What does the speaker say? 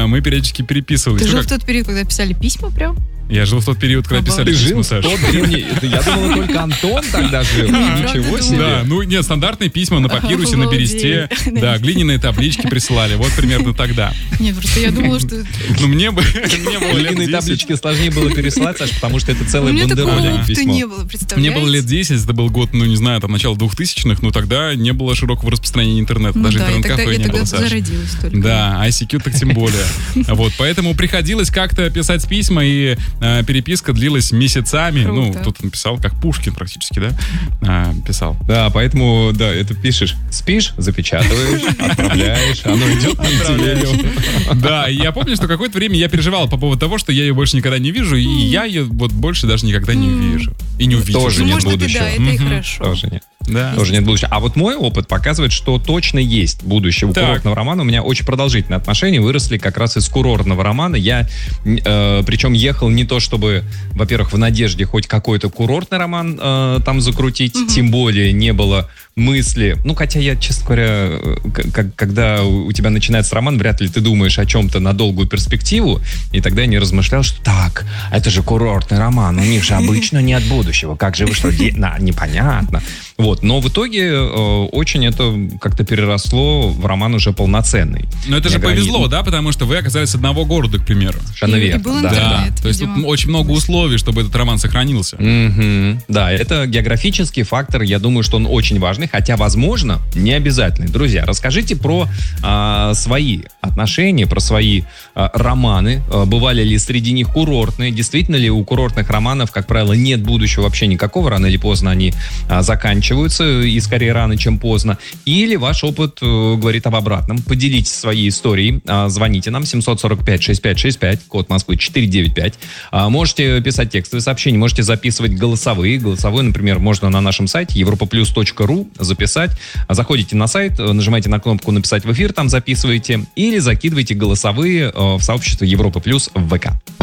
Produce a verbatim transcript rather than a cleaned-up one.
мы периодически переписывались. Ты Ну, жил как- в тот период, когда писали письма прям? Я жил в тот период, когда Обалдеть. писали Ты жил письма, в Саш. тот древний... Это я думала, только Антон тогда жил. Ничего правда себе. Да, ну нет, стандартные письма на папирусе, на бересте. Обалдеть. Да, глиняные таблички прислали. Вот примерно тогда. Нет, просто я думала, что... Ну, мне бы мне было лет Глиняные десять. таблички сложнее было переслать, Саш, потому что это У целое меня такого бандерольное опыта письмо. не было, Мне представляете? было лет десять, это был год, ну не знаю, там начало двухтысячных, но тогда не было широкого распространения интернета, Ну даже да, и тогда, интернет-кафе я не тогда было, Саш. зародилась только. Да, ай си кью так тем более. Вот, поэтому приходилось как-то писать письма, и э, переписка длилась месяцами. Круто. Ну, кто-то написал, как Пушкин практически, да, А, писал. Да, поэтому, да, это пишешь. Спишь, запечатываешь, отправляешь, оно идет на неделю. Да, и я помню, что какое-то время я переживал по поводу того, что я ее больше никогда не вижу, и я ее вот больше даже никогда не увижу. И не увижу. Тоже Ну, нет может, это будущего. да, это и Мгм. хорошо. Тоже нет. Да. Тоже нет будущего. А вот мой опыт показывает, что точно есть будущее у Так. курортного романа. У меня очень продолжительные отношения выросли как раз из курортного романа. Я, э, причем, ехал не то чтобы, во-первых, в надежде хоть какой-то курортный роман э, там закрутить, тем более не было мысли. Ну, хотя я, честно говоря, э, к- как- когда у тебя начинается роман, вряд ли ты думаешь о чем-то на долгую перспективу. И тогда я не размышлял, что так, это же курортный роман, у них же обычно нет будущего. Как же вы что, де- на, непонятно. Вот. Но в итоге э, очень это как-то переросло в роман уже полноценный. Но это же Я говорю, повезло, ну, да, потому что вы оказались с одного города, к примеру. Совершенно И- и верно, был да. интернет. Да, то есть тут видимо. очень много условий, чтобы этот роман сохранился. Мгм. Да, это географический фактор, я думаю, что он очень важный, хотя, возможно, не обязательный. Друзья, расскажите про а, свои отношения, про свои а, романы. А, бывали ли среди них курортные? Действительно ли у курортных романов, как правило, нет будущего вообще никакого? Рано или поздно они а, заканчиваются, и скорее рано, чем поздно. Или ваш опыт э, говорит об обратном? Поделитесь своей историей. А, звоните нам семь сорок пять шестьдесят пять шестьдесят пять, код Москвы четыреста девяносто пять. А, можете писать текстовые сообщения, можете записывать голосовые. Голосовые, например, можно на нашем сайте европа плюс точка ру записать. Заходите на сайт, нажимаете на кнопку «Написать в эфир», там записываете, или закидывайте голосовые э, в сообщество Европа Плюс в ВК.